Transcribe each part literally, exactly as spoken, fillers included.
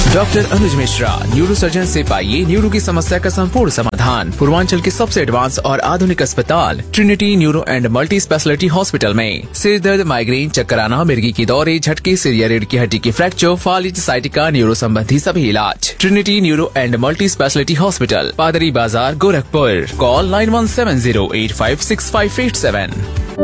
Doctor अनुज Mishra, neuro surgeon से पाइए neuro की समस्या का संपूर्ण समाधान। पूर्वांचल के सबसे एडवांस और आधुनिक अस्पताल Trinity neuro and multi speciality hospital में सिर दर्द, माइग्रेन, चक्कर आना, मिर्गी की दौरे, झटके, सिर या रीढ़ की हड्डी की फ्रैक्चर, फालिज, साइटिका, न्यूरो संबंधी सभी इलाज। Trinity neuro and multi speciality hospital, पादरी बाजार, Gorakhpur. Call nine one seven zero eight five six five eight seven.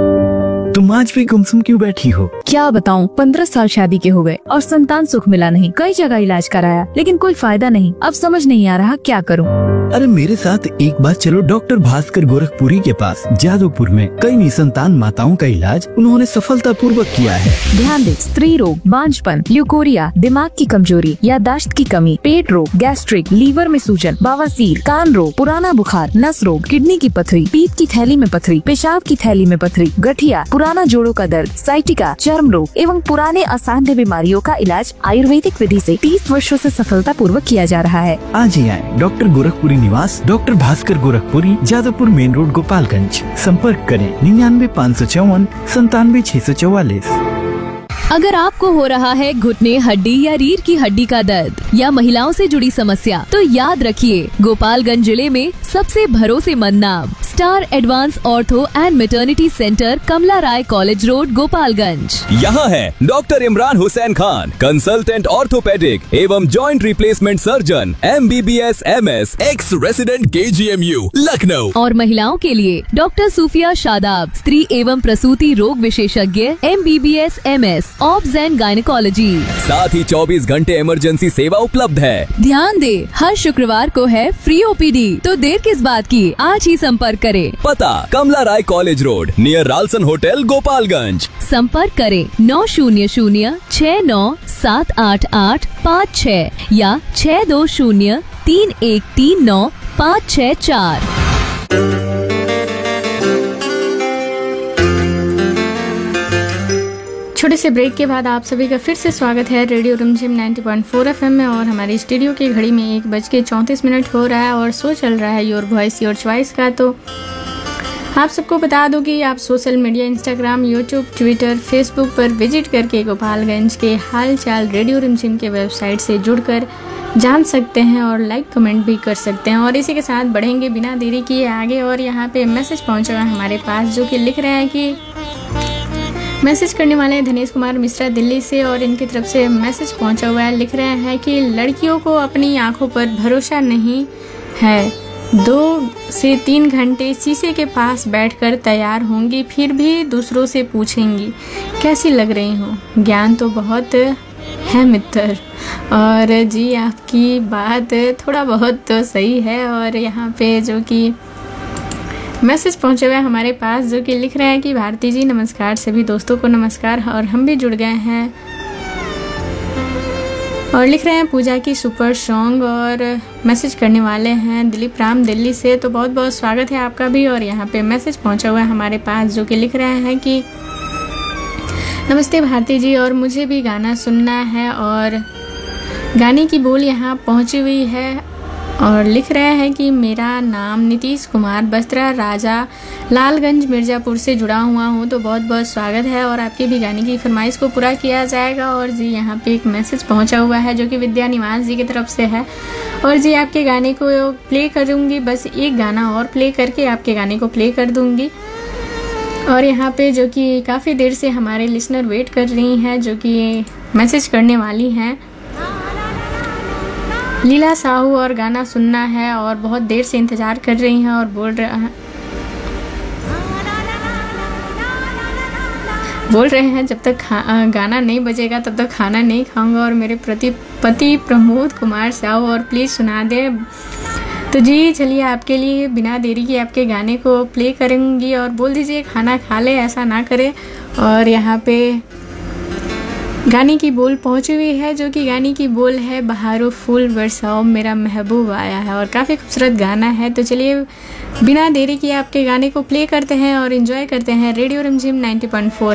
तुम आज भी गुमसुम क्यों बैठी हो? क्या बताऊं, पंद्रह साल शादी के हो गए और संतान सुख मिला नहीं। कई जगह इलाज कराया लेकिन कोई फायदा नहीं। अब समझ नहीं आ रहा क्या करूं। अरे मेरे साथ एक बार चलो डॉक्टर भास्कर गोरखपुरी के पास। जादवपुर में कई निसंतान माताओं का इलाज उन्होंने सफलतापूर्वक किया है। ध्यान दे, स्त्री रोग, बांझपन, ल्यूकोरिया, दिमाग की कमजोरी, याददाश्त की कमी, पेट रोग, गैस्ट्रिक, लीवर में सूजन, बवासीर, कान रोग, पुराना बुखार, नस रोग, किडनी की पथरी, पीत की थैली में पथरी, पेशाब की थैली में पथरी, गठिया, पुराना जोड़ों का दर्द, साइटिका, चर्म रोग एवं पुराने असाध्य बीमारियों का इलाज आयुर्वेदिक विधि से तीस वर्षों से सफलतापूर्वक किया जा रहा है। आज ही आए डॉक्टर गोरखपुरी निवास, doctor Bhaskar Gorakhpuri, Jadavpur main road, Gopalganj. संपर्क करें निन्यानवे पाँच सौ चौवन संतानवे छह सौ चौवालीस। अगर आपको हो रहा है घुटने, हड्डी या रीढ़ की हड्डी का दर्द या महिलाओं से जुड़ी समस्या, तो याद रखिए, गोपालगंज जिले में सबसे भरोसेमंद नाम star advance ortho and maternity centre, Kamala Rai college road, Gopalganj. यहाँ है doctor Imran Hussain Khan, consultant orthopaedic एवं joint replacement surgeon, M B B S M S, x resident के जी एम यू, लखनऊ। और महिलाओं के लिए डॉक्टर सूफिया शादाब, स्त्री एवं प्रसूति रोग विशेषज्ञ, M B B S M S, obs and gynaecology. साथ ही चौबीस घंटे इमरजेंसी सेवा उपलब्ध है। ध्यान दे, हर शुक्रवार को है फ्री ओ पी डी, तो देर किस बात की, आज ही संपर्क करें। पता कमला राय college road, near Ralson hotel, Gopalganj. संपर्क करें नौ शून्य शून्य छह नौ सात आठ आठ पाँच छह या छह दो शून्य तीन एक तीन नौ पाँच छह चार। छोटे से ब्रेक के बाद आप सभी का फिर से स्वागत है रेडियो रिमझिम नब्बे पॉइंट चार एफ एम में। और हमारी स्टूडियो की घड़ी में एक बज के चौंतीस मिनट हो रहा है और शो चल रहा है योर वॉइस योर चॉइस का। तो आप सबको बता दो कि आप social media, Instagram, YouTube, Twitter, Facebook पर विजिट करके गोपालगंज के हाल चाल रेडियो रिमझिम के वेबसाइट से जुड़कर जान सकते हैं और लाइक कमेंट भी कर सकते हैं। और इसी के साथ बढ़ेंगे बिना देरी किए आगे। और यहाँ पे मैसेज पहुँचा है हमारे पास, जो कि लिख रहे हैं कि मैसेज करने वाले हैं धनेश कुमार मिश्रा दिल्ली से, और इनकी तरफ से मैसेज पहुंचा हुआ है। लिख रहे हैं कि लड़कियों को अपनी आंखों पर भरोसा नहीं है, दो से तीन घंटे शीशे के पास बैठकर तैयार होंगी, फिर भी दूसरों से पूछेंगी कैसी लग रही हूँ। ज्ञान तो बहुत है मित्र। और जी आपकी बात थोड़ा बहुत तो सही है। और यहाँ पे जो कि मैसेज पहुंचे हुए हमारे पास, जो कि लिख रहे हैं कि भारती जी नमस्कार, सभी दोस्तों को नमस्कार, और हम भी जुड़ गए हैं। और लिख रहे हैं पूजा की सुपर सॉन्ग, और मैसेज करने वाले हैं दिलीप राम दिल्ली से। तो बहुत बहुत स्वागत है आपका भी। और यहाँ पे मैसेज पहुंचा हुआ है हमारे पास, जो कि लिख रहे हैं कि नमस्ते भारती जी, और मुझे भी गाना सुनना है। और गाने की बोल यहाँ पहुँची हुई है। और लिख रहे हैं कि मेरा नाम नीतीश कुमार बस्त्रा राजा लालगंज मिर्ज़ापुर से जुड़ा हुआ हूँ। तो बहुत बहुत स्वागत है, और आपके भी गाने की फरमाइश को पूरा किया जाएगा। और जी यहाँ पे एक मैसेज पहुँचा हुआ है, जो कि विद्या निवास जी की तरफ से है। और जी आपके गाने को प्ले करूँगी, बस एक गाना और प्ले करके आपके गाने को प्ले कर दूँगी। और यहाँ पे जो कि काफ़ी देर से हमारे लिसनर वेट कर रही हैं, जो कि मैसेज करने वाली हैं, लीला साहू, और गाना सुनना है और बहुत देर से इंतज़ार कर रही हैं। और बोल रहे हैं बोल रहे हैं जब तक गाना नहीं बजेगा तब तक खाना नहीं खाऊंगा। और मेरे प्रति पति प्रमोद कुमार साहू, और प्लीज़ सुना दे। तो जी चलिए आपके लिए बिना देरी के आपके गाने को प्ले करूँगी। और बोल दीजिए खाना खा ले, ऐसा ना करे। और यहाँ पे गाने की बोल पहुंची हुई है, जो कि गाने की बोल है बहारो फूल बरसाओ मेरा महबूब आया है। और काफ़ी खूबसूरत गाना है। तो चलिए बिना देरी किए आपके गाने को प्ले करते हैं और एंजॉय करते हैं रेडियो रिमझिम नब्बे पॉइंट चार